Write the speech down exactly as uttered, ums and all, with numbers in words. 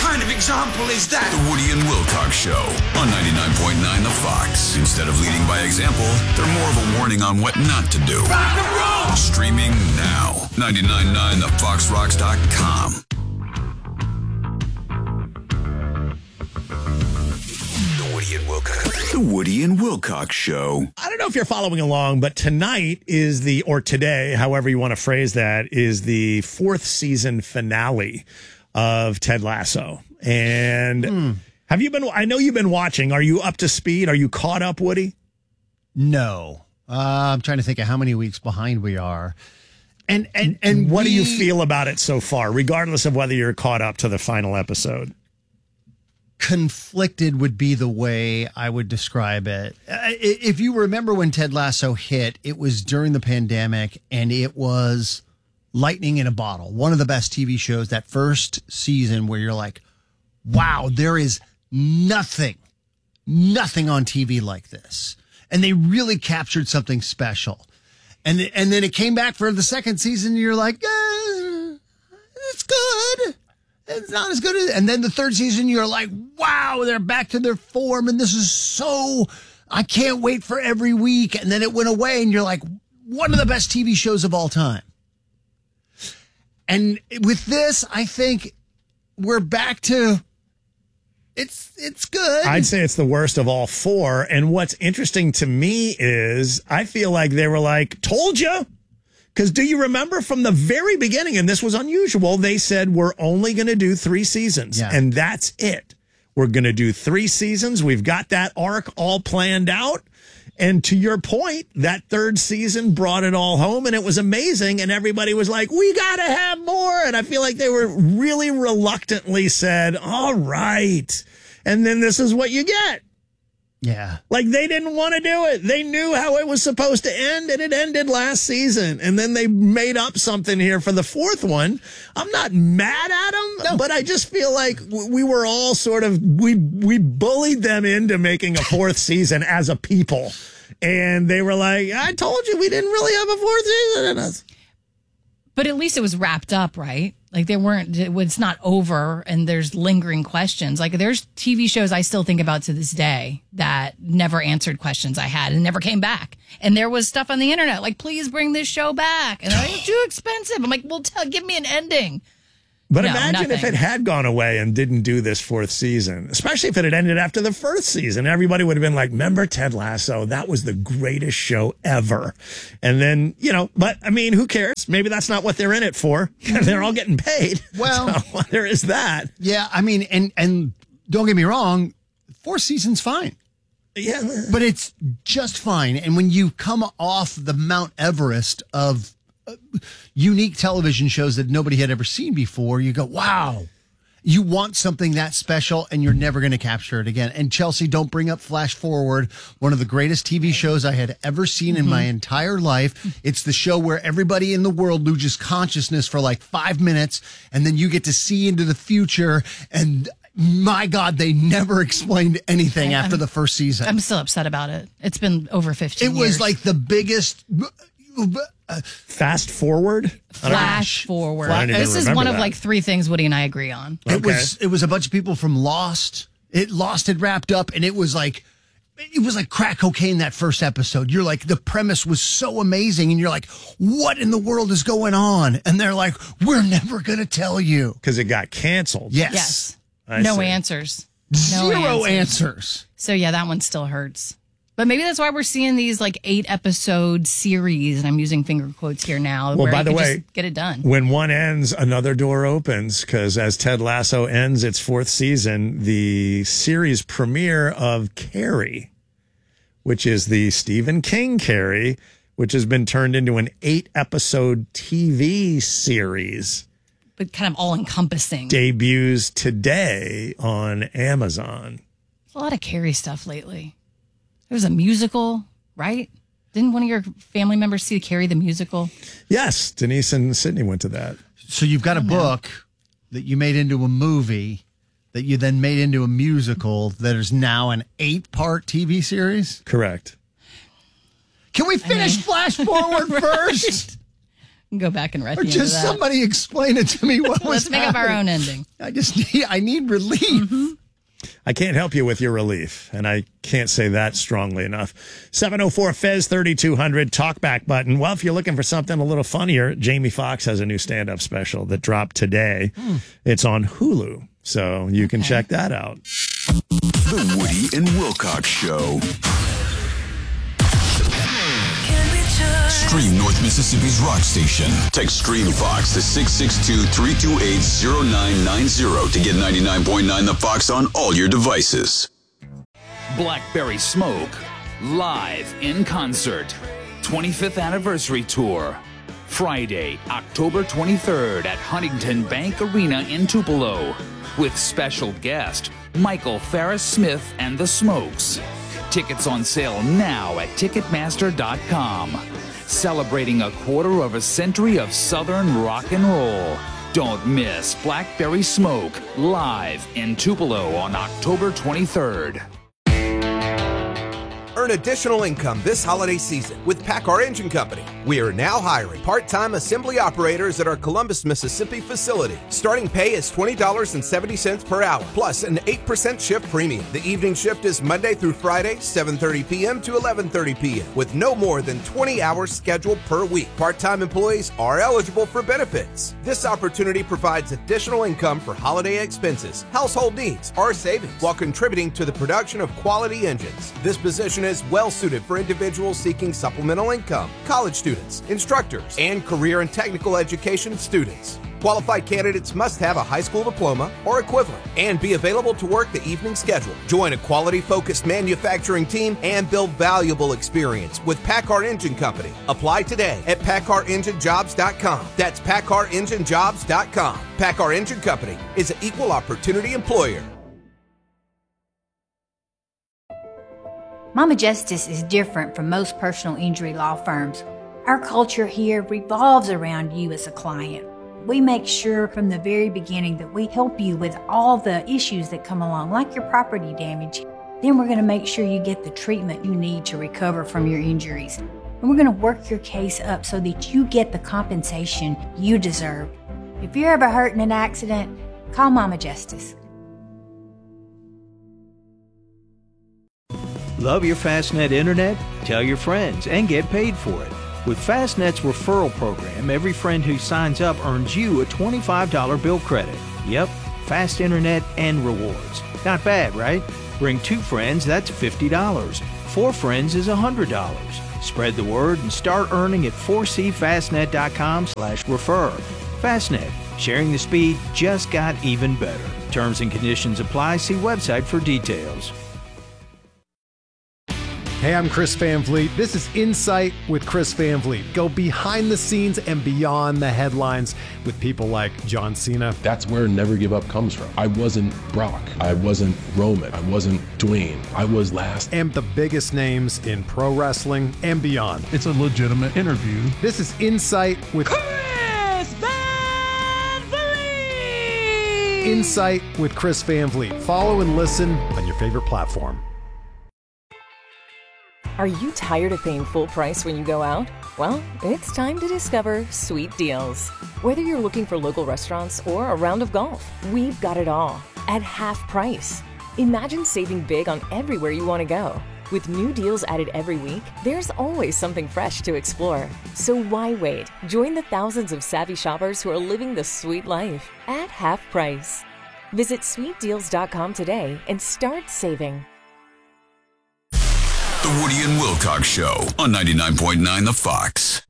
kind of example is that? The Woody and Wilcox Show on ninety-nine point nine The Fox. Instead of leading by example, they're more of a warning on what not to do. Rock and roll! Streaming now. ninety-nine point nine the fox rocks dot com. The Woody and Wilcox. The Woody and Wilcox Show. I don't know if you're following along, but tonight is the, or today, however you want to phrase that, is the fourth season finale of Ted Lasso. And mm. have you been, I know you've been watching. Are you up to speed? Are you caught up, Woody? No. Uh, I'm trying to think of how many weeks behind we are. And and and what we, do you feel about it so far, regardless of whether you're caught up to the final episode? Conflicted would be the way I would describe it. If you remember when Ted Lasso hit, it was during the pandemic, and it was lightning in a bottle. One of the best T V shows, that first season where you're like, wow, there is nothing, nothing on T V like this. And they really captured something special. And and then it came back for the second season, and you're like, eh, it's good. It's not as good as, and then the third season, you're like, wow, they're back to their form, and this is so, I can't wait for every week. And then it went away, and you're like, one of the best T V shows of all time. And with this, I think we're back to, it's it's good. I'd say it's the worst of all four. And what's interesting to me is I feel like they were like, told you. Because do you remember from the very beginning, and this was unusual, they said we're only going to do three seasons. Yeah. And that's it. We're going to do three seasons. We've got that arc all planned out. And to your point, that third season brought it all home, and it was amazing. And everybody was like, we got to have more. And I feel like they were really reluctantly said, all right. And then this is what you get. Yeah. Like they didn't want to do it. They knew how it was supposed to end, and it ended last season. And then they made up something here for the fourth one. I'm not mad at them, no. But I just feel like we were all sort of, we, we bullied them into making a fourth season as a people. And they were like, I told you we didn't really have a fourth season in us. But at least it was wrapped up, right? Like they weren't, it was not over and there's lingering questions. Like there's T V shows I still think about to this day that never answered questions I had and never came back. And there was stuff on the internet like, please bring this show back. And like, it's too expensive. I'm like, well, tell, give me an ending. But no, imagine nothing. if it had gone away and didn't do this fourth season, especially if it had ended after the first season. Everybody would have been like, remember Ted Lasso? That was the greatest show ever. And then, you know, but I mean, who cares? Maybe that's not what they're in it for. They're all getting paid. Well, so, there is that. Yeah, I mean, and, and don't get me wrong, four seasons fine. Yeah. But it's just fine. And when you come off the Mount Everest of unique television shows that nobody had ever seen before, you go, wow, you want something that special and you're never going to capture it again. And Chelsea, don't bring up Flash Forward, one of the greatest T V shows I had ever seen mm-hmm. in my entire life. It's the show where everybody in the world loses consciousness for like five minutes and then you get to see into the future. And my God, they never explained anything I, after I'm, the first season. I'm still upset about it. It's been over fifteen It years. was like the biggest... Uh, Fast Forward? Flash Forward. I don't even This is one remember of that. like three things Woody and I agree on. It Okay. was it was a bunch of people from Lost. It Lost had wrapped up, and it was like it was like crack cocaine that first episode. You're like, the premise was so amazing, and you're like, what in the world is going on? And they're like, we're never gonna tell you. Because it got canceled. Yes. Yes. I no see. answers. No Zero answers. answers. So yeah, that one still hurts. But maybe that's why we're seeing these like eight episode series, and I'm using finger quotes here now. Well, where by you the could way, just get it done. When one ends, another door opens, because as Ted Lasso ends its fourth season, the series premiere of Carrie, which is the Stephen King Carrie, which has been turned into an eight episode T V series, But kind of all encompassing. debuts today on Amazon. A lot of Carrie stuff lately. There was a musical, right? Didn't one of your family members see Carrie the musical? Yes, Denise and Sydney went to that. So you've got a book that you made into a movie that you then made into a musical that is now an eight-part T V series? Correct. Can we finish I mean- Flash Forward first? Go back and write Or the end of just that. somebody explain it to me. What was Let's make up our happening. own ending. I just need, I need relief. Mm-hmm. I can't help you with your relief, and I can't say that strongly enough. seven oh four Fez thirty-two hundred, talkback button. Well, if you're looking for something a little funnier, Jamie Foxx has a new stand-up special that dropped today. Mm. It's on Hulu, so you okay. can check that out. The Woody and Wilcox Show. Stream North Mississippi's rock station. Text Stream Fox to six six two, three two eight, zero nine nine zero to get ninety-nine point nine The Fox on all your devices. Blackberry Smoke, live in concert. twenty-fifth Anniversary Tour. Friday, October twenty-third at Huntington Bank Arena in Tupelo. With special guest, Michael Farris Smith and the Smokes. Tickets on sale now at Ticketmaster dot com. Celebrating a quarter of a century of Southern rock and roll. Don't miss Blackberry Smoke live in Tupelo on October twenty-third. Earn additional income this holiday season with PACCAR Engine Company. We are now hiring part-time assembly operators at our Columbus, Mississippi facility. Starting pay is twenty dollars and seventy cents per hour, plus an eight percent shift premium. The evening shift is Monday through Friday, seven thirty p.m. to eleven thirty p.m., with no more than twenty hours scheduled per week. Part-time employees are eligible for benefits. This opportunity provides additional income for holiday expenses, household needs, or savings, while contributing to the production of quality engines. This position is well suited for individuals seeking supplemental income, college students, instructors, and career and technical education students. Qualified candidates must have a high school diploma or equivalent and be available to work the evening schedule. Join a quality-focused manufacturing team and build valuable experience with PACCAR Engine Company. Apply today at PACCAR Engine Jobs dot com. That's PACCAR Engine Jobs dot com. PACCAR Engine Company is an equal opportunity employer. Mama Justice is different from most personal injury law firms. Our culture here revolves around you as a client. We make sure from the very beginning that we help you with all the issues that come along, like your property damage. Then we're going to make sure you get the treatment you need to recover from your injuries. And we're going to work your case up so that you get the compensation you deserve. If you're ever hurt in an accident, call Mama Justice. Love your Fastnet internet? Tell your friends and get paid for it. With Fastnet's referral program, every friend who signs up earns you a twenty-five dollars bill credit. Yep, fast internet and rewards. Not bad, right? Bring two friends, that's fifty dollars. Four friends is one hundred dollars. Spread the word and start earning at four c fastnet dot com slash refer. Fastnet, sharing the speed just got even better. Terms and conditions apply. See website for details. Hey, I'm Chris Van Vliet. This is Insight with Chris Van Vliet. Go behind the scenes and beyond the headlines with people like John Cena. That's where Never Give Up comes from. I wasn't Brock. I wasn't Roman. I wasn't Dwayne. I was last. And the biggest names in pro wrestling and beyond. It's a legitimate interview. This is Insight with Chris Van Vliet. Insight with Chris Van Vliet. Follow and listen on your favorite platform. Are you tired of paying full price when you go out? Well, it's time to discover Sweet Deals. Whether you're looking for local restaurants or a round of golf, we've got it all at half price. Imagine saving big on everywhere you want to go. With new deals added every week, there's always something fresh to explore. So why wait? Join the thousands of savvy shoppers who are living the sweet life at half price. Visit sweet deals dot com today and start saving. The Woody and Wilcox Show on ninety-nine point nine The Fox.